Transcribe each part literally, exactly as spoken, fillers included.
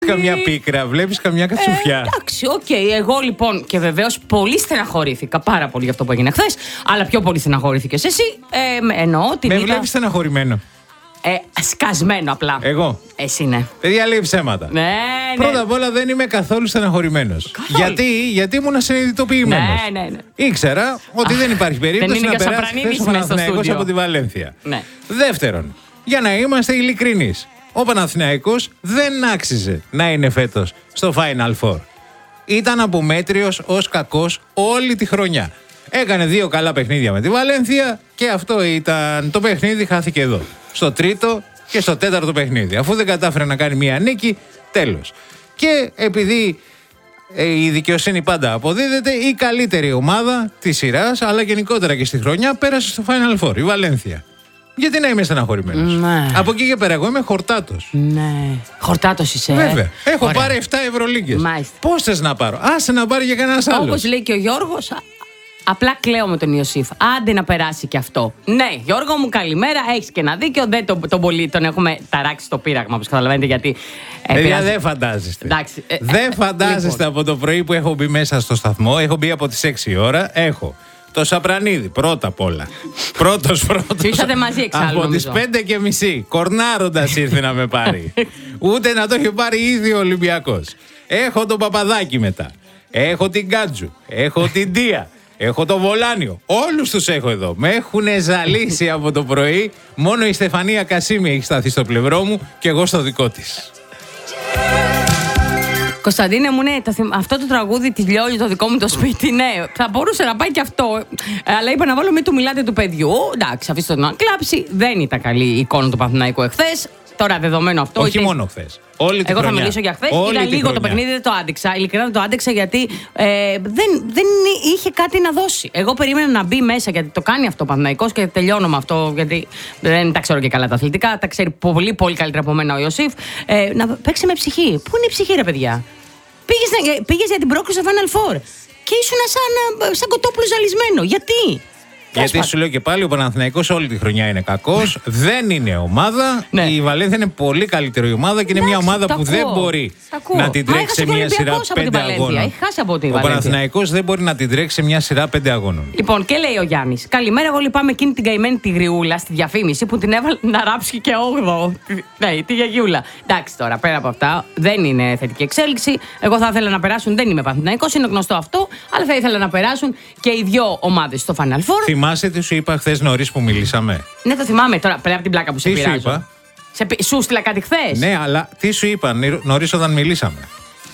Καμιά πίκρα, βλέπεις καμιά κατσουφιά. Ε, εντάξει, οκ. Okay. Εγώ λοιπόν και βεβαίως πολύ στεναχωρήθηκα πάρα πολύ για αυτό που έγινε χθες. Αλλά πιο πολύ στεναχωρήθηκες εσύ. Ε, εννοώ την. Με είδα... βλέπεις στεναχωρημένο. Ε, σκασμένο απλά. Εγώ. Εσύ ναι. Παιδιά, λέει ψέματα. Ναι, ναι. Πρώτα απ' όλα δεν είμαι καθόλου στεναχωρημένος. Γιατί, γιατί ήμουν συνειδητοποιημένος. Ναι, ναι, ναι. Ήξερα ότι Α, δεν υπάρχει περίπτωση δεν να περάσει χθες ο Παναθηναϊκός από τη Βαλένθια. Ναι. Δεύτερον, για να είμαστε ειλικρινείς, ο Παναθηναϊκός δεν άξιζε να είναι φέτος στο Final Four. Ήταν απομέτριος ως κακός όλη τη χρονιά. Έκανε δύο καλά παιχνίδια με τη Βαλένθια και αυτό ήταν το παιχνίδι, χάθηκε εδώ. Στο τρίτο και στο τέταρτο παιχνίδι. Αφού δεν κατάφερε να κάνει μία νίκη, τέλος. Και επειδή ε, η δικαιοσύνη πάντα αποδίδεται, η καλύτερη ομάδα της σειράς, αλλά γενικότερα και στη χρονιά, πέρασε στο Final Four, η Βαλένθια. Γιατί να είμαι στεναχωρημένος. Ναι. Από εκεί και πέρα, εγώ είμαι χορτάτος. Ναι. Χορτάτος είσαι. Βέβαια. Έχω Ωραία. πάρει επτά Ευρωλίγκες. Μάλιστα. Πώς θες να πάρω? Άσε να πάρει και κανένας άλλος. Όπως λέει και ο Γιώργος, απλά κλαίω με τον Ιωσήφ. Άντε να περάσει και αυτό. Ναι, Γιώργο μου, καλημέρα. Έχεις και ένα δίκιο. Δεν τον, τον πολύ τον έχουμε ταράξει στο πείραγμα, όπως καταλαβαίνετε. Γιατί. Ε, Παιδιά, πειράζει... δεν φαντάζεστε. Εντάξει, ε, δεν φαντάζεστε λοιπόν. Από το πρωί που έχω μπει μέσα στο σταθμό. Έχω μπει από τις έξι η ώρα. Έχω το Σαπρανίδη πρώτα απ' όλα. Πρώτος πρώτος. Ήσατε μαζί εξάλλου. Από τις πέντε και μισή. Κορνάροντας ήρθε να με πάρει. Ούτε να το έχει πάρει ήδη ο Ολυμπιακός. Έχω τον Παπαδάκη μετά. Έχω την Κάτζου. Έχω την Τία. Έχω το Βολάνιο. Όλους τους έχω εδώ. Με έχουν ζαλίσει από το πρωί. Μόνο η Στεφανία Κασίμη έχει σταθεί στο πλευρό μου και εγώ στο δικό της. Κωνσταντίνε μου, ναι, το, αυτό το τραγούδι τη Λιόλη, το δικό μου το σπίτι, ναι, θα μπορούσε να πάει και αυτό. Ε, αλλά είπα να βάλω μην του μιλάτε του παιδιού. Εντάξει, αφήστε τον να κλάψει. Δεν ήταν καλή η εικόνα του Παναθηναϊκού εχθές. Τώρα δεδομένο αυτό. Όχι είτε... μόνο χθες. Όλη τη Εγώ χρονιά. θα μιλήσω για χθες. Όλη Είδα λίγο χρονιά. το παιχνίδι, δεν το άντεξα. Ειλικρινά δεν το άντεξα γιατί ε, δεν, δεν είχε κάτι να δώσει. Εγώ περίμενα να μπει μέσα γιατί το κάνει αυτό ο Παναθηναϊκός και τελειώνω με αυτό. Γιατί δεν τα ξέρω και καλά τα αθλητικά. Τα ξέρει πολύ, πολύ καλύτερα από μένα ο Ιωσήφ. Ε, να παίξει με ψυχή. Πού είναι η ψυχή, ρε παιδιά? Πήγες, πήγες για την πρόκληση στο Final Four και ήσουν σαν, σαν κοτόπουλο ζαλισμένο. Γιατί? Γιατί σου λέω και πάλι, ο Παναθηναϊκός όλη τη χρονιά είναι κακός. Δεν είναι ομάδα. Ναι. Η Βαλένθια είναι πολύ καλύτερη ομάδα και είναι Εντάξει, μια ομάδα που ακούω, δεν μπορεί να την Μα τρέξει σε μια σειρά πέντε αγώνων. Έχει χάσει από τη Ο Βαλένθια. Παναθηναϊκός δεν μπορεί να την τρέξει σε μια σειρά πέντε αγώνων. Λοιπόν, και λέει ο Γιάννης: καλημέρα, εγώ λυπάμαι εκείνη την καημένη τη γριούλα στη διαφήμιση που την έβαλε να ράψει και όγδοο. Ναι, τη γιαγιούλα. Εντάξει τώρα, πέρα από αυτά, δεν είναι θετική εξέλιξη. Εγώ θα ήθελα να περάσουν, δεν είμαι Παναθηναϊκός, είναι γνωστό αυτό, αλλά θα ήθελα να περάσουν και οι δύο ομάδες στο Final Four. Θυμάσαι τι σου είπα χθες νωρίς που μιλήσαμε? Ναι, το θυμάμαι τώρα, πέρα από την πλάκα που σε Τι πειράζω. σου είπα? Σε, σου στείλα κάτι χθες. Ναι, αλλά τι σου είπα νωρίς όταν μιλήσαμε?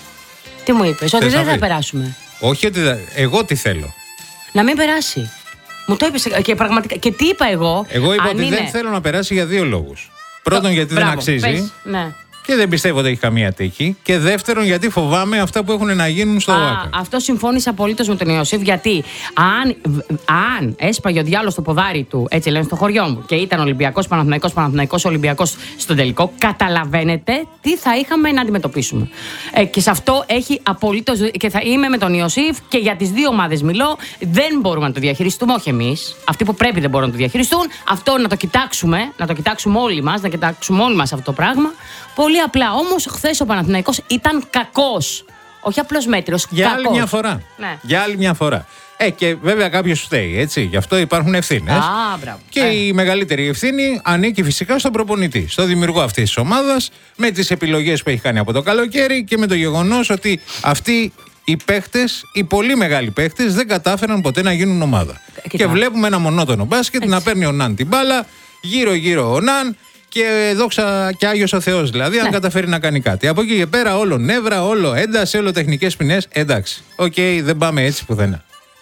Τι μου είπες? Ότι Θες δεν να θα βρεις? περάσουμε. Όχι ότι δεν. Εγώ τι θέλω. Να μην περάσει. Μου το είπες και πραγματικά. Και τι είπα εγώ? Εγώ είπα αν ότι είναι... δεν θέλω να περάσει για δύο λόγους. Πρώτον, Το... γιατί Μπράβο, δεν αξίζει. πες, ναι. Και δεν πιστεύω ότι έχει καμία τύχη. Και δεύτερον, γιατί φοβάμαι αυτά που έχουν να γίνουν στο ΟΑΚΑ. Αυτό συμφώνησα απολύτως με τον Ιωσήφ. Γιατί αν, αν έσπαγε ο διάλογος στο ποδάρι του, έτσι λένε στο χωριό μου, και ήταν Ολυμπιακός Παναθηναϊκός, Παναθηναϊκός Ολυμπιακός στον τελικό, καταλαβαίνετε τι θα είχαμε να αντιμετωπίσουμε. Ε, και σε αυτό έχει απολύτως. Και θα είμαι με τον Ιωσήφ και για τις δύο ομάδες μιλώ. Δεν μπορούμε να το διαχειριστούμε, όχι εμείς. Αυτοί που πρέπει δεν μπορούν να το διαχειριστούν. Αυτό να το κοιτάξουμε, να το κοιτάξουμε όλοι μας, να κοιτάξουμε όλοι μας αυτό το πράγμα. Πολύ απλά. Όμως χθες ο Παναθηναϊκός ήταν κακός. Όχι απλώς μέτριος, Για κακός. άλλη μια φορά. Ναι. Για άλλη μια φορά. Ε, και βέβαια κάποιος φταίει, έτσι. Γι' αυτό υπάρχουν ευθύνες. Α, μπράβο. Και ε. η μεγαλύτερη ευθύνη ανήκει φυσικά στον προπονητή, στο δημιουργό αυτής της ομάδας, με τις επιλογές που έχει κάνει από το καλοκαίρι και με το γεγονός ότι αυτοί οι παίχτες, οι πολύ μεγάλοι παίχτες, δεν κατάφεραν ποτέ να γίνουν ομάδα. Ε, και βλέπουμε ένα μονότονο μπάσκετ έτσι. να παίρνει ο Ναν την μπάλα, γύρω-γύρω ο Ναν. Και δόξα και Άγιος ο Θεός, δηλαδή, ναι. αν καταφέρει να κάνει κάτι. Από εκεί και πέρα, όλο νεύρα, όλο ένταση, όλο τεχνικές ποινές. Εντάξει. Οκ, okay, δεν πάμε έτσι πουθενά.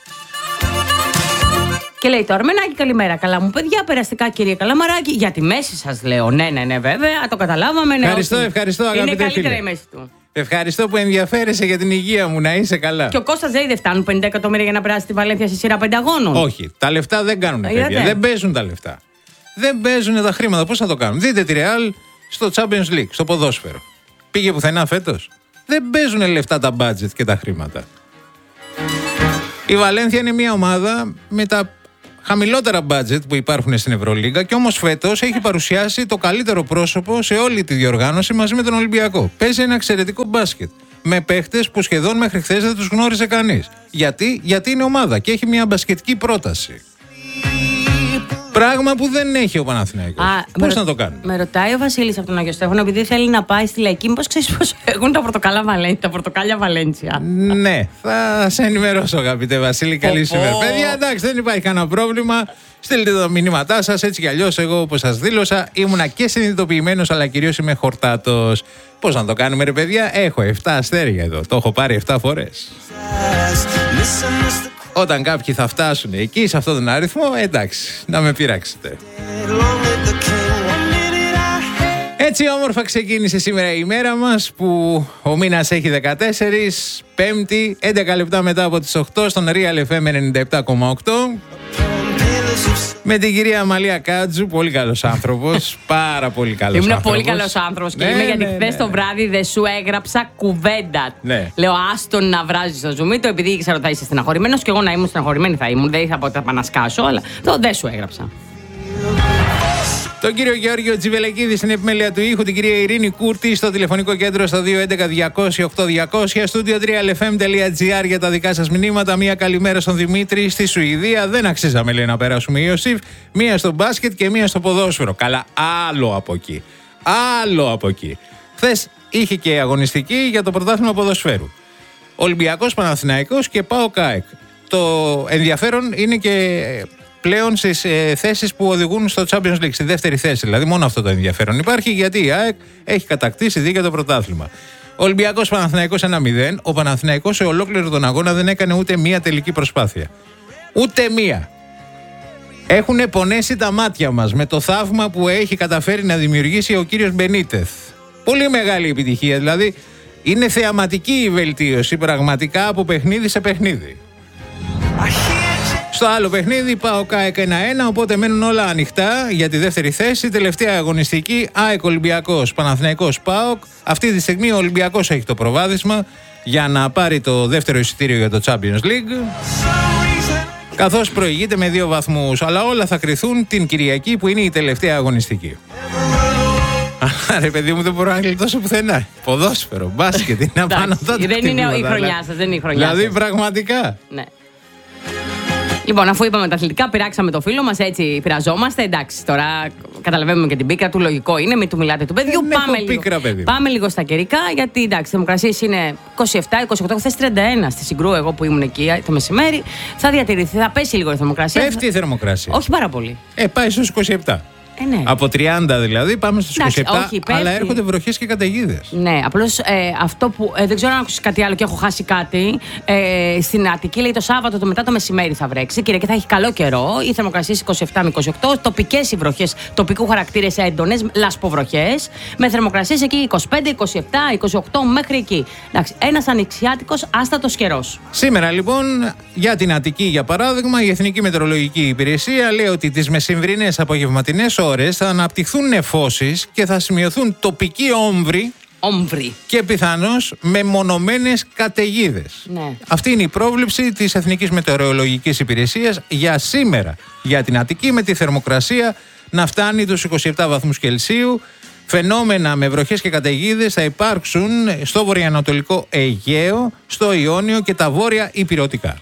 Και λέει το Αρμενάκι, καλημέρα. Καλά μου παιδιά, περαστικά κύριε Καλαμαράκη. Για τη μέση σας λέω. Ναι, ναι, ναι, βέβαια, το καταλάβαμε. Ναι, Ευχαριστώ, όχι. ευχαριστώ, αγαπητέ Είναι καλύτερα φίλε. η μέση του. Ευχαριστώ που ενδιαφέρεσαι για την υγεία μου, να είσαι καλά. Και ο Κώστας λέει δεν φτάνουν πενήντα εκατομμύρια για να περάσει τη Βαλένθια σε σειρά πέντε αγώνων. Όχι, τα λεφτά δεν κάνουν παιδιά. Δεν παίζουν τα λεφτά. Δεν παίζουν τα χρήματα. Πώς θα το κάνουν? Δείτε τη Real στο Champions League, στο ποδόσφαιρο. Πήγε πουθενά φέτος? Δεν παίζουν λεφτά τα budget και τα χρήματα. Η Βαλένθια είναι μια ομάδα με τα χαμηλότερα μπάτζετ που υπάρχουν στην Ευρωλίγκα και όμως φέτος έχει παρουσιάσει το καλύτερο πρόσωπο σε όλη τη διοργάνωση μαζί με τον Ολυμπιακό. Παίζει ένα εξαιρετικό μπάσκετ. Με παίχτες που σχεδόν μέχρι χθες δεν τους γνώριζε κανείς. Γιατί? Γιατί είναι ομάδα και έχει μια μπασκετική πρόταση. Πράγμα που δεν έχει ο Παναθηναϊκός. Πώς να το κάνουν? Με ρωτάει ο Βασίλης από τον Άγιο Στέφανο, επειδή θέλει να πάει στη Λαϊκή, μήπως ξέρεις πώς έχουν τα πορτοκάλια Βαλέντσια, τα πορτοκάλια Βαλέντσια. Ναι, θα σε ενημερώσω, αγαπητέ Βασίλη. Καλή σου ημέρα. Παιδιά, εντάξει, δεν υπάρχει κανένα πρόβλημα. Στείλτε τα μηνύματά σας. Έτσι κι αλλιώς, εγώ όπως σας δήλωσα, ήμουνα και συνειδητοποιημένος, αλλά κυρίως είμαι χορτάτος. Πώς να το κάνουμε, ρε παιδιά? Έχω επτά αστέρια εδώ. Το έχω πάρει επτά φορές. Όταν κάποιοι θα φτάσουν εκεί, σε αυτόν τον αριθμό, εντάξει, να με πειράξετε. Έτσι όμορφα ξεκίνησε σήμερα η ημέρα μας, που ο μήνας έχει δεκατέσσερις, Πέμπτη, έντεκα λεπτά μετά από τις οκτώ, στον Real εφ εμ ενενήντα επτά κόμμα οκτώ. Με την κυρία Αμαλία Κάτζου, πολύ καλός άνθρωπος, πάρα πολύ καλός Ήμουν άνθρωπος. πολύ καλός άνθρωπος και ναι, είμαι, γιατί ναι, χθες ναι. το βράδυ δεν σου έγραψα κουβέντα. Ναι. Λέω άστον να βράζεις το ζουμί, το επειδή ήξερα ότι θα είσαι στεναχωρημένος και εγώ να ήμουν στεναχωρημένη θα ήμουν. Δεν είχα ποτέ να σκάσω, αλλά το δεν σου έγραψα. Τον κύριο Γεώργιο Τζιβελεκίδη στην επιμέλεια του ήχου, την κυρία Ειρήνη Κούρτη στο τηλεφωνικό κέντρο στο δύο έντεκα διακόσια οκτώ διακόσια, στούντιο τρία ελ εφ εμ τελεία τζι άρ για τα δικά σας μηνύματα. Μία καλημέρα στον Δημήτρη στη Σουηδία. Δεν αξίζαμε, λέει, να περάσουμε, Ιωσήφ. Μία στο μπάσκετ και μία στο ποδόσφαιρο. Καλά, άλλο από εκεί. Άλλο από εκεί. Χθες είχε και αγωνιστική για το πρωτάθλημα ποδοσφαίρου. Ολυμπιακός, Παναθηναϊκός και ΠΑΟΚ ΑΕΚ. Το ενδιαφέρον είναι και πλέον στις ε, θέσεις που οδηγούν στο Champions League, στη δεύτερη θέση. Δηλαδή, μόνο αυτό το ενδιαφέρον υπάρχει, γιατί η ΑΕΚ έχει κατακτήσει δίκαια το πρωτάθλημα. Ολυμπιακός Παναθηναϊκός ένα μηδέν. Ο Παναθηναϊκός σε ολόκληρο τον αγώνα δεν έκανε ούτε μία τελική προσπάθεια. Ούτε μία. Έχουν πονέσει τα μάτια μας με το θαύμα που έχει καταφέρει να δημιουργήσει ο κύριος Μπενίτεθ. Πολύ μεγάλη επιτυχία. Δηλαδή, είναι θεαματική η βελτίωση πραγματικά από παιχνίδι σε παιχνίδι. Στο άλλο παιχνίδι πάω ΚΑΕΚ ένα ένα, οπότε μένουν όλα ανοιχτά για τη δεύτερη θέση. Τελευταία αγωνιστική, ΑΕΚ Ολυμπιακός, Παναθηναϊκός ΠΑΟΚ. Αυτή τη στιγμή ο Ολυμπιακός έχει το προβάδισμα για να πάρει το δεύτερο εισιτήριο για το Champions League, καθώς προηγείται με δύο βαθμούς. Αλλά όλα θα κριθούν την Κυριακή, που είναι η τελευταία αγωνιστική. Αλλά ρε παιδί μου, δεν μπορώ να γλιτώσω πουθενά. Ποδόσφαιρο, μπάσκετ, είναι απάνω τότε. Δεν είναι η χρονιά σας, δεν είναι η χρονιά σας. Δηλαδή πραγματικά. Ναι. Λοιπόν, αφού είπαμε τα αθλητικά, πειράξαμε το φίλο μας, έτσι πειραζόμαστε. Εντάξει, τώρα καταλαβαίνουμε και την πίκρα του, λογικό είναι, μην του μιλάτε του παιδιού. Δεν πάμε, έχω λίγο, πίκρα, παιδί. πάμε λίγο στα καιρικά, γιατί εντάξει, οι θερμοκρασίες είναι είκοσι επτά είκοσι οκτώ, χθες τριάντα ένα στη Συγκρού, εγώ που ήμουν εκεί το μεσημέρι. Θα διατηρηθεί, θα πέσει λίγο η θερμοκρασία. Πέφτει η θερμοκρασία. Όχι πάρα πολύ. Ε, πάει στους είκοσι επτά. Ε, ναι. Από τριάντα δηλαδή πάμε στους Εντάξει, είκοσι επτά, όχι, αλλά έρχονται βροχές και καταιγίδες. Ναι, απλώς ε, αυτό που. Ε, δεν ξέρω αν ακούσει κάτι άλλο και έχω χάσει κάτι. Ε, στην Αττική λέει το Σάββατο το μετά το μεσημέρι θα βρέξει. Κυριακή θα έχει καλό καιρό. Οι θερμοκρασίες είκοσι επτά με είκοσι οκτώ. Τοπικές οι βροχές, τοπικού χαρακτήρα έντονες, λασποβροχές. Με θερμοκρασίες εκεί είκοσι πέντε, είκοσι επτά, είκοσι οκτώ μέχρι εκεί. Εντάξει, ένας ανοιξιάτικος άστατος καιρός. Σήμερα λοιπόν για την Αττική, για παράδειγμα, η Εθνική Μετεωρολογική Υπηρεσία λέει ότι τις μεσημβρινές απογευματινές ώρες θα αναπτυχθούν νεφώσεις και θα σημειωθούν τοπικοί όμβροι. Όμβροι. Και πιθανώς μεμονωμένες καταιγίδες. Ναι. Αυτή είναι η πρόβλεψη της Εθνικής Μετεωρολογικής Υπηρεσίας για σήμερα. Για την Αττική, με τη θερμοκρασία να φτάνει τους είκοσι επτά βαθμούς Κελσίου. Φαινόμενα με βροχές και καταιγίδες θα υπάρξουν στο βορειοανατολικό Αιγαίο, στο Ιόνιο και τα βόρεια Ηπειρωτικά.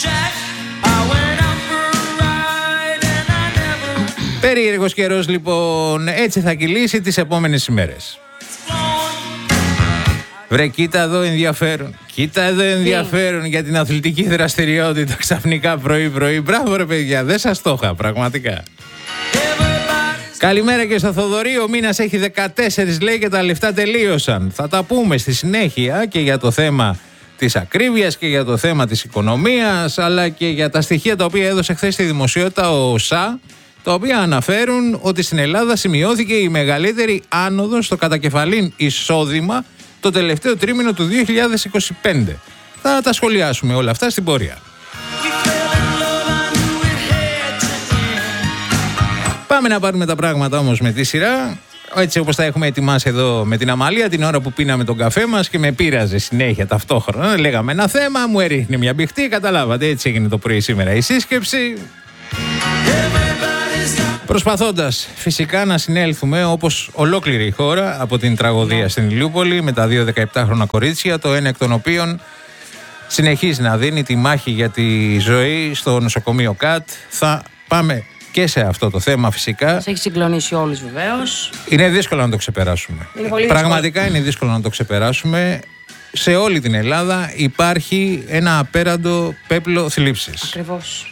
Περίεργος καιρός λοιπόν, έτσι θα κυλήσει τις επόμενες ημέρες. Βρε, κοίτα εδώ ενδιαφέρον. Κοίτα εδώ ενδιαφέρον για την αθλητική δραστηριότητα ξαφνικά πρωί-πρωί. Μπράβο ρε παιδιά, δεν σας το είχα πραγματικά. Καλημέρα και στο Θοδωρή. Ο μήνας έχει δεκατέσσερις λέει και τα λεφτά τελείωσαν. Θα τα πούμε στη συνέχεια και για το θέμα της ακρίβειας και για το θέμα της οικονομίας, αλλά και για τα στοιχεία τα οποία έδωσε χθες στη δημοσιότητα ο ΩΣΑ, τα οποία αναφέρουν ότι στην Ελλάδα σημειώθηκε η μεγαλύτερη άνοδος στο κατακεφαλήν εισόδημα το τελευταίο τρίμηνο του δύο χιλιάδες είκοσι πέντε. Θα τα σχολιάσουμε όλα αυτά στην πορεία. Πάμε να πάρουμε τα πράγματα όμως με τη σειρά, έτσι όπως τα έχουμε ετοιμάσει εδώ με την Αμαλία την ώρα που πίναμε τον καφέ μας και με πείραζε συνέχεια ταυτόχρονα. Λέγαμε ένα θέμα, μου έριχνε μια μπιχτή, καταλάβατε, έτσι έγινε το πρωί σήμερα η σύσκεψη. Προσπαθώντας φυσικά να συνέλθουμε όπως ολόκληρη η χώρα από την τραγωδία στην Ηλιούπολη με τα δύο δεκαεπτάχρονα κορίτσια, το ένα εκ των οποίων συνεχίζει να δίνει τη μάχη για τη ζωή στο νοσοκομείο ΚΑΤ. Θα πάμε και σε αυτό το θέμα φυσικά. Μας έχει συγκλονίσει όλους βεβαίως. Είναι δύσκολο να το ξεπεράσουμε. Είναι πολύ Πραγματικά είναι δύσκολο να το ξεπεράσουμε. Σε όλη την Ελλάδα υπάρχει ένα απέραντο πέπλο θλίψης. Ακριβώς.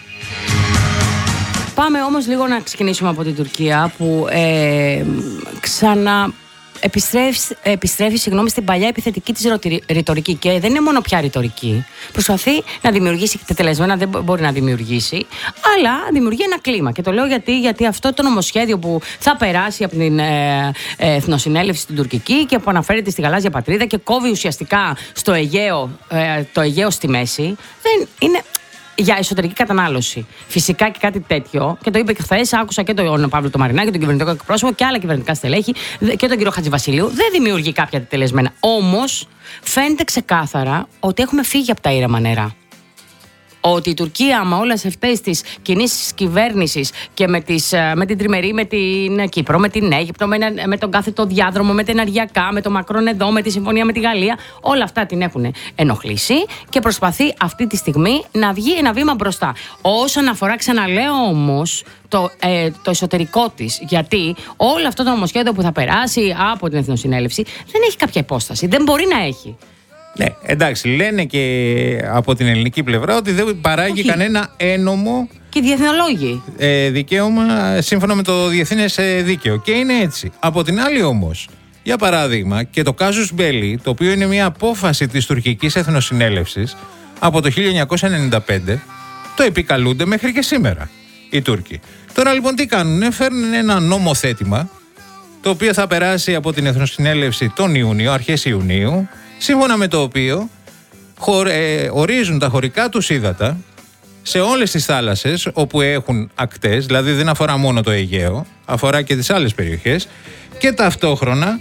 Πάμε όμως λίγο να ξεκινήσουμε από την Τουρκία που ε, ξανά επιστρέφει, επιστρέφει συγγνώμη, στην παλιά επιθετική της ρητορική. Και δεν είναι μόνο πια ρητορική. Προσπαθεί να δημιουργήσει, τετελεσμένα δεν μπορεί να δημιουργήσει, αλλά δημιουργεί ένα κλίμα. Και το λέω γιατί, γιατί αυτό το νομοσχέδιο που θα περάσει από την ε, ε, Εθνοσυνέλευση στην τουρκική και που αναφέρεται στη γαλάζια πατρίδα και κόβει ουσιαστικά στο Αιγαίο, ε, το Αιγαίο στη μέση, δεν είναι για εσωτερική κατανάλωση. Φυσικά και κάτι τέτοιο, και το είπε και χθες, άκουσα και τον Παύλο το Μαρινάκη, τον κυβερνητικό εκπρόσωπο και άλλα κυβερνητικά στελέχη και τον κύριο Χατζηβασιλείου, δεν δημιουργεί κάποια τελεσμένα. Όμως φαίνεται ξεκάθαρα ότι έχουμε φύγει από τα ήρεμα νερά. Ότι η Τουρκία με όλες αυτές τις κινήσεις κυβέρνησης και με, τις, με την τριμερή, με την Κύπρο, με την Αίγυπτο, με, με τον κάθετο διάδρομο, με τα ενεργειακά, με το Μακρόν εδώ, με τη συμφωνία με τη Γαλλία, όλα αυτά την έχουν ενοχλήσει και προσπαθεί αυτή τη στιγμή να βγει ένα βήμα μπροστά. Όσον αφορά, ξαναλέω όμως, το, ε, το εσωτερικό της, γιατί όλο αυτό το νομοσχέδιο που θα περάσει από την Εθνοσυνέλευση δεν έχει κάποια υπόσταση, δεν μπορεί να έχει. Ναι, εντάξει, λένε και από την ελληνική πλευρά ότι δεν παράγει Όχι. κανένα ένομο και διεθνολόγοι. Ε, δικαίωμα σύμφωνα με το διεθνές δίκαιο. Και είναι έτσι. Από την άλλη όμως, για παράδειγμα, και το casus belli, το οποίο είναι μια απόφαση της τουρκικής εθνοσυνέλευσης από το χίλια εννιακόσια ενενήντα πέντε, το επικαλούνται μέχρι και σήμερα οι Τούρκοι. Τώρα λοιπόν τι κάνουν, φέρνουν ένα νομοθέτημα το οποίο θα περάσει από την Εθνοσυνέλευση τον Ιούνιο, αρχές Ιουνίου, σύμφωνα με το οποίο χωρ, ε, ορίζουν τα χωρικά τους ύδατα σε όλες τις θάλασσες όπου έχουν ακτές, δηλαδή δεν αφορά μόνο το Αιγαίο, αφορά και τις άλλες περιοχές, και ταυτόχρονα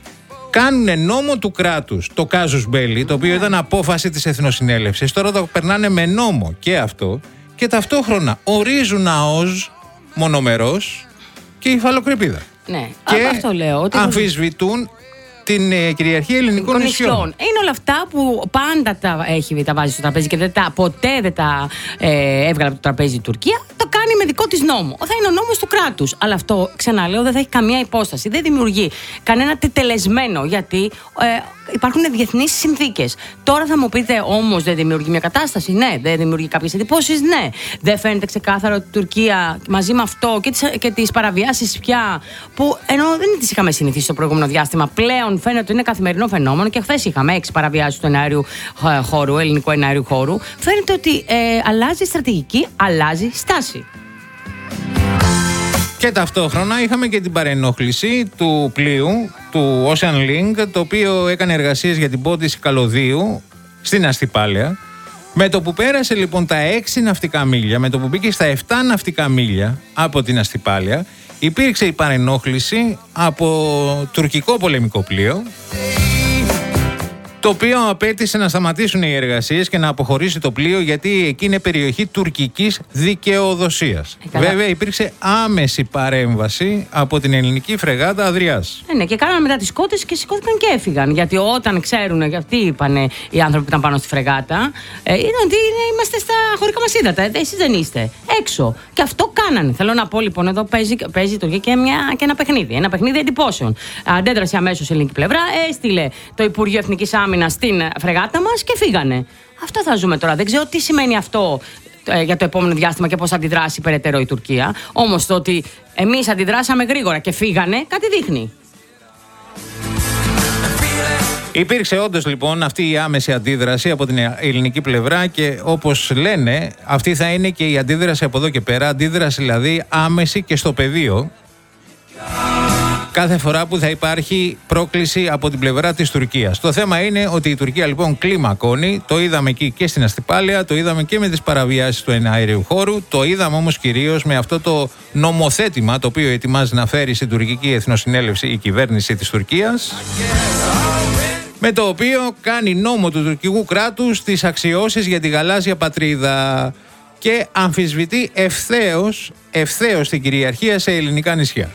κάνουν νόμο του κράτους το casus belli, το οποίο ήταν απόφαση της Εθνοσυνέλευσης, τώρα το περνάνε με νόμο και αυτό, και ταυτόχρονα ορίζουν ΑΟΣ μονομερός και υφαλοκρηπίδα. Ναι, και αυτό λέω, ότι αμφισβητούν την ε, κυριαρχία ελληνικών νησιών. Είναι όλα αυτά που πάντα τα, έχει, τα βάζει στο τραπέζι και δεν τα, ποτέ δεν τα ε, έβγαλε από το τραπέζι η Τουρκία. Το κάνει με δικό της νόμο. Θα είναι ο νόμος του κράτους. Αλλά αυτό, ξαναλέω, δεν θα έχει καμία υπόσταση. Δεν δημιουργεί κανένα τετελεσμένο, γιατί ε, υπάρχουν διεθνείς συνθήκες. Τώρα θα μου πείτε όμως δεν δημιουργεί μια κατάσταση. Ναι. Δεν δημιουργεί κάποιες εντυπώσεις. Ναι. Δεν φαίνεται ξεκάθαρο ότι η Τουρκία μαζί με αυτό και τις, και τις παραβιάσεις πια, που ενώ δεν τις είχαμε συνηθίσει στο προηγούμενο διάστημα, πλέον φαίνεται ότι είναι καθημερινό φαινόμενο, και χθες είχαμε έξι παραβιάσεις του εναέριου χώρου, ελληνικού εναέριου χώρου. Φαίνεται ότι ε, αλλάζει στρατηγική, αλλάζει στάση. Και ταυτόχρονα είχαμε και την παρενόχληση του πλοίου, του Ocean Link, το οποίο έκανε εργασίες για την πόντιση καλωδίου στην Αστυπάλαια. Με το που πέρασε λοιπόν τα έξι ναυτικά μίλια, με το που μπήκε στα επτά ναυτικά μίλια από την Αστυπάλαια, υπήρξε η παρενόχληση από τουρκικό πολεμικό πλοίο, το οποίο απέτησε να σταματήσουν οι εργασίες και να αποχωρήσει το πλοίο, γιατί εκεί είναι περιοχή τουρκικής δικαιοδοσίας. Ε, Βέβαια υπήρξε άμεση παρέμβαση από την ελληνική φρεγάτα Αδριάς. Ε, ναι, και κάνανε μετά τις κότες και σηκώθηκαν και έφυγαν. Γιατί όταν ξέρουν, και αυτοί είπαν οι άνθρωποι που ήταν πάνω στη φρεγάτα, ε, είναι ότι είναι, είμαστε στα χωρικά μας ύδατα. Ε, εσείς δεν είστε. Έξω. Και αυτό κάνανε. Θέλω να πω λοιπόν, εδώ παίζει, παίζει το και, μια, και ένα παιχνίδι. Ένα παιχνίδι εντυπώσεων. Αντέδρασε αμέσως η ελληνική πλευρά, έστειλε το Υπουργείο Εθνικής Άμυνας στην φρεγάτα μας και φύγανε. Αυτό θα ζούμε τώρα. Δεν ξέρω τι σημαίνει αυτό ε, για το επόμενο διάστημα και πώς θα αντιδράσει περαιτέρω η Τουρκία. Όμως το ότι εμείς αντιδράσαμε γρήγορα και φύγανε, κάτι δείχνει. Υπήρξε όντως λοιπόν αυτή η άμεση αντίδραση από την ελληνική πλευρά, και όπως λένε, αυτή θα είναι και η αντίδραση από εδώ και πέρα. Αντίδραση δηλαδή άμεση και στο πεδίο, κάθε φορά που θα υπάρχει πρόκληση από την πλευρά της Τουρκίας. Το θέμα είναι ότι η Τουρκία λοιπόν κλιμακώνει, το είδαμε εκεί και στην Αστυπάλαια, το είδαμε και με τις παραβιάσεις του εναέριου χώρου, το είδαμε όμως κυρίως με αυτό το νομοθέτημα το οποίο ετοιμάζει να φέρει στην τουρκική εθνοσυνέλευση η κυβέρνηση της Τουρκίας, με το οποίο κάνει νόμο του τουρκικού κράτους τις αξιώσεις για τη γαλάζια πατρίδα. και αμφισβητεί ευθέως, ευθέως την κυριαρχία σε ελληνικά νησιά.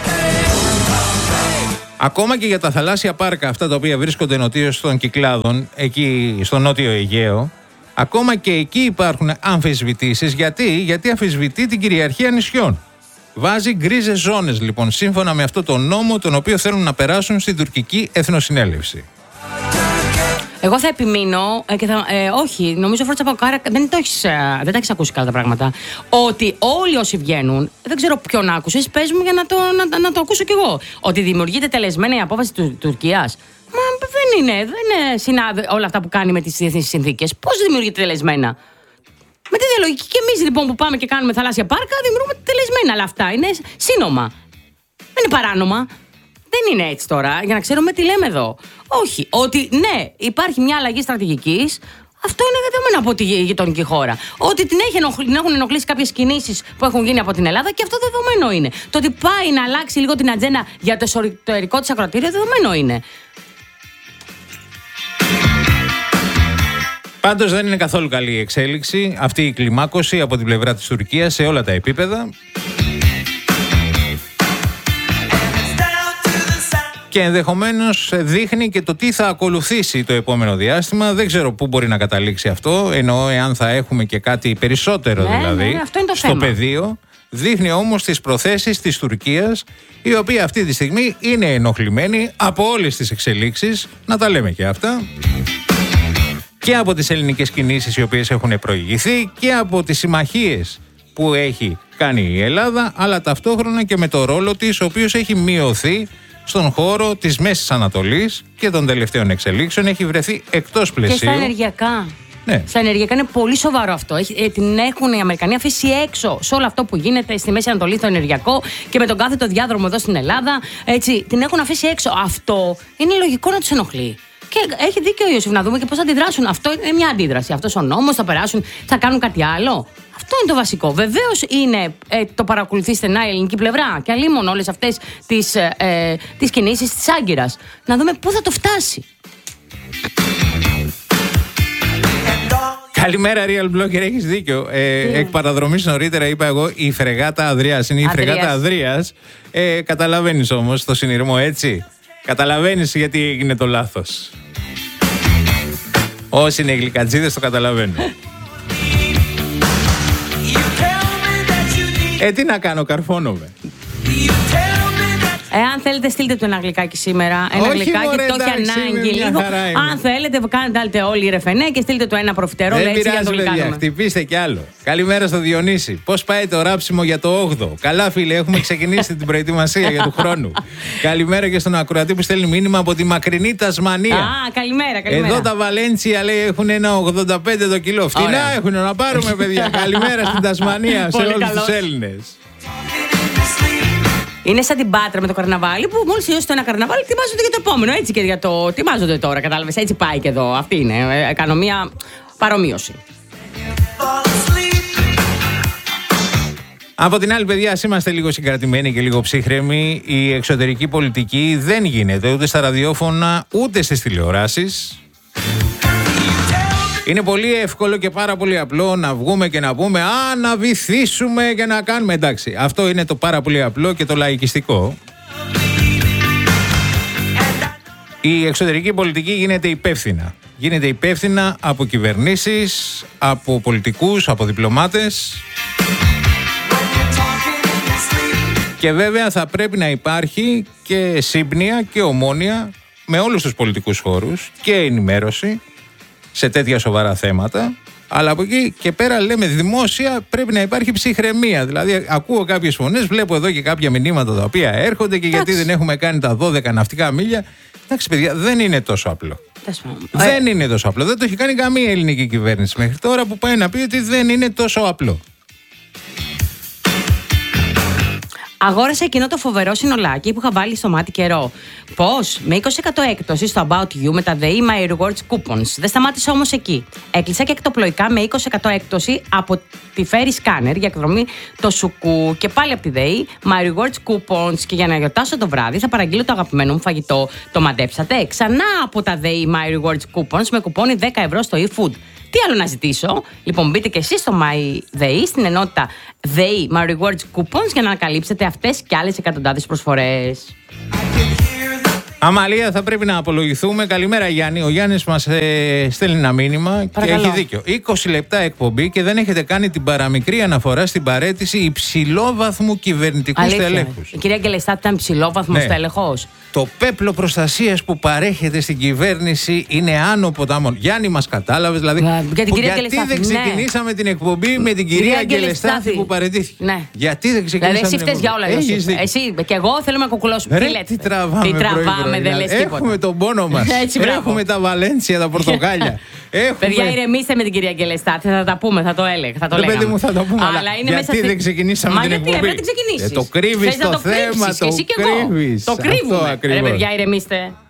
Ακόμα και για τα θαλάσσια πάρκα, αυτά τα οποία βρίσκονται νοτίως των Κυκλάδων, εκεί στο νότιο Αιγαίο, ακόμα και εκεί υπάρχουν αμφισβητήσεις. Γιατί, Γιατί αμφισβητεί την κυριαρχία νησιών. Βάζει γκρίζες ζώνες, λοιπόν, σύμφωνα με αυτό το νόμο, τον οποίο θέλουν να περάσουν στην τουρκική Εθνοσυνέλευση. Εγώ θα επιμείνω ε, και θα, ε, όχι, νομίζω Φώτσα Πακάρα δεν, το έχεις, ε, δεν τα έχεις ακούσει καλά τα πράγματα. Ότι όλοι όσοι βγαίνουν, δεν ξέρω ποιον άκουσες, πες μου για να το, να, να το ακούσω κι εγώ. Ότι δημιουργείται τελεσμένα η απόφαση της Τουρκίας. Μα δεν είναι, δεν είναι συνάδε όλα αυτά που κάνει με τις διεθνείς συνθήκες. Πώς δημιουργείται τελεσμένα? Με τη διαλογική και εμείς λοιπόν που πάμε και κάνουμε θαλάσσια πάρκα, δημιουργούμε τελεσμένα. Αλλά αυτά είναι σύνομα. Δεν είναι παράνομα. Δεν είναι έτσι τώρα, για να ξέρουμε τι λέμε εδώ. Όχι, ότι ναι, υπάρχει μια αλλαγή στρατηγικής, αυτό είναι δεδομένο από τη γειτονική χώρα. Ότι την, έχει ενοχλ... την έχουν ενοχλήσει κάποιες κινήσεις που έχουν γίνει από την Ελλάδα και αυτό δεδομένο είναι. Το ότι πάει να αλλάξει λίγο την ατζέντα για το εσωτερικό της ακροατήριο, δεδομένο είναι. Πάντως δεν είναι καθόλου καλή η εξέλιξη, αυτή η κλιμάκωση από την πλευρά της Τουρκίας σε όλα τα επίπεδα. Και ενδεχομένως δείχνει και το τι θα ακολουθήσει το επόμενο διάστημα. Δεν ξέρω πού μπορεί να καταλήξει αυτό, εννοώ εάν θα έχουμε και κάτι περισσότερο, ναι, δηλαδή, ναι, αυτό είναι το στο θέμα. πεδίο. Δείχνει όμως τις προθέσεις της Τουρκίας, η οποία αυτή τη στιγμή είναι ενοχλημένη από όλες τις εξελίξεις, να τα λέμε και αυτά, και από τις ελληνικές κινήσεις οι οποίες έχουν προηγηθεί και από τις συμμαχίες που έχει κάνει η Ελλάδα, αλλά ταυτόχρονα και με το ρόλο της, ο οποίος έχει μειωθεί στον χώρο της Μέσης Ανατολής και των τελευταίων εξελίξεων, έχει βρεθεί εκτός πλαισίου. Και στα ενεργειακά. Ναι. Στα ενεργειακά είναι πολύ σοβαρό αυτό. Έχει, ε, την έχουν οι Αμερικανοί αφήσει έξω σε όλο αυτό που γίνεται στη Μέση Ανατολή, στο ενεργειακό και με τον κάθετο διάδρομο εδώ στην Ελλάδα. Έτσι, την έχουν αφήσει έξω. Αυτό είναι λογικό να τους ενοχλεί. Και έχει δίκιο ο Ιωσήφ, να δούμε και πώς θα αντιδράσουν. Αυτό είναι μια αντίδραση. Αυτός ο νόμος θα περάσουν, θα κάνουν κάτι άλλο. Αυτό είναι το βασικό. Βεβαίως είναι ε, το παρακολουθεί στενά η ελληνική πλευρά και αλλήμον όλες αυτές τις, ε, ε, τις κινήσεις της Άγκυρας. Να δούμε πού θα το φτάσει. Καλημέρα, Real Blogger, έχεις δίκιο. Ε, yeah. Εκ παραδρομής νωρίτερα είπα εγώ η φρεγάτα Αδρίας. Είναι η Αδρίας. φρεγάτα Αδρίας. Ε, καταλαβαίνεις όμως το συνειρμό, έτσι. Καταλαβαίνεις γιατί έγινε το λάθος. Όσοι είναι γλυκατζίδες το καταλαβαίνουν. Ε, τι να κάνω, καρφώνομαι. Εάν θέλετε, στείλτε του ένα γλυκάκι σήμερα. Ένα Όχι, γλυκάκι, μωρέ, το έχει εντάξει, ανάγκη μια λίγο. χαρά είμαι. Αν θέλετε, κάντε όλοι ρεφενέ και στείλτε του ένα προφιτερόλ Δεν έτσι για να πειράζει, το παιδιά, γλυκάνουμε. χτυπήστε κι άλλο. Καλημέρα στο Διονύση. Πώς πάει το ράψιμο για το όγδοο? Καλά, φίλε, έχουμε ξεκινήσει την προετοιμασία για του χρόνου. Καλημέρα και στον ακροατή που στέλνει μήνυμα από τη μακρινή Τασμανία. Α, καλημέρα, καλημέρα. Εδώ τα Βαλέντσια, λέει, έχουν ένα ογδόντα πέντε το κιλό. Φτηνά έχουν να πάρουμε, παιδιά. Καλημέρα στην Τασμανία σε Πολύ όλους καλώς. τους Έλληνες. Είναι σαν την Πάτρα με το καρναβάλι που μόλις τελειώσει το ένα καρναβάλι ετοιμάζονται για το επόμενο. Έτσι και για το. Ετοιμάζονται τώρα, κατάλαβες. Έτσι πάει και εδώ. Αυτή είναι. Κάνω μία παρομοίωση. Από την άλλη, παιδιά, ας είμαστε λίγο συγκρατημένοι και λίγο ψύχρεμοι. Η εξωτερική πολιτική δεν γίνεται ούτε στα ραδιόφωνα ούτε στις τηλεοράσεις. Είναι πολύ εύκολο και πάρα πολύ απλό να βγούμε και να πούμε «Α, να βυθίσουμε και να κάνουμε». Εντάξει, αυτό είναι το πάρα πολύ απλό και το λαϊκιστικό. Η εξωτερική πολιτική γίνεται υπεύθυνα. Γίνεται υπεύθυνα από κυβερνήσεις, από πολιτικούς, από διπλωμάτες. Και βέβαια θα πρέπει να υπάρχει και σύμπνοια και ομόνοια με όλους τους πολιτικούς χώρους και ενημέρωση σε τέτοια σοβαρά θέματα, αλλά από εκεί και πέρα λέμε δημόσια πρέπει να υπάρχει ψυχραιμία. Δηλαδή ακούω κάποιες φωνές, βλέπω εδώ και κάποια μηνύματα τα οποία έρχονται και γιατί δεν έχουμε κάνει τα δώδεκα ναυτικά μίλια. Εντάξει, παιδιά, δεν είναι τόσο απλό. Δεν είναι τόσο απλό. Δεν το έχει κάνει καμία ελληνική κυβέρνηση μέχρι τώρα που πάει να πει ότι δεν είναι τόσο απλό. Αγόρασα εκείνο το φοβερό συνολάκι που είχα βάλει στο μάτι καιρό. Πώς? Με είκοσι τοις εκατό έκπτωση στο About You με τα The My Rewards Coupons. Δεν σταμάτησα όμως εκεί. Έκλεισα και εκτοπλοϊκά με είκοσι τοις εκατό έκπτωση από τη Ferry Scanner για εκδρομή το Σουκού και πάλι από τη The My Rewards Coupons. Και για να γιορτάσω το βράδυ θα παραγγείλω το αγαπημένο μου φαγητό. Το μαντέψατε? Ξανά από τα The My Rewards Coupons με κουπόνι δέκα ευρώ στο eFood. Τι άλλο να ζητήσω? Λοιπόν, μπείτε και εσείς στο MyDay, στην ενότητα ΔΕΗ My Rewards Coupons, για να ανακαλύψετε αυτές και άλλες εκατοντάδες προσφορές. Αμαλία, θα πρέπει να απολογηθούμε. Καλημέρα, Γιάννη. Ο Γιάννης μας ε, στέλνει ένα μήνυμα. Παρακαλώ. Και έχει δίκιο. είκοσι λεπτά εκπομπή και δεν έχετε κάνει την παραμικρή αναφορά στην παραίτηση υψηλόβαθμου κυβερνητικού στελέχους. Η κυρία Γκελεστάτη ήταν υψηλόβαθμος ναι. στέλεχος. Το πέπλο προστασίας που παρέχεται στην κυβέρνηση είναι άνω ποτάμων. Γιάννη, μας κατάλαβες? Δηλαδή, για την κυρία γιατί δεν ξεκινήσαμε ναι. την εκπομπή με την κυρία Γκελεστάτη που παραιτήθηκε? Ναι. Γιατί δεν ξεκινήσαμε? Δηλαδή, εσύ φταίς για όλα. Εσύ και εγώ θέλουμε να κουκουλώσουμε. Τι λέτε? Τι τραβάμε, τι τραβάμε δεν λες τίποτα. Έχουμε τον πόνο μας. Έχουμε τα Βαλένσια, τα πορτοκάλια. Παιδιά, ηρεμήστε με την κυρία Γκελεστάτη. Θα τα πούμε, θα το έλεγα. Θα το λέγαμε. Παιδί μου, θα το πούμε. Αλλά είναι γιατί μέσα δεν ξεκινήσαμε την εκπομπή? Γιατί δεν ξεκινήσεις? Το κρύβεις το θέμα. Το κρύβεις. Το κρύβουμε. Ρε παιδιά, ηρεμήστε.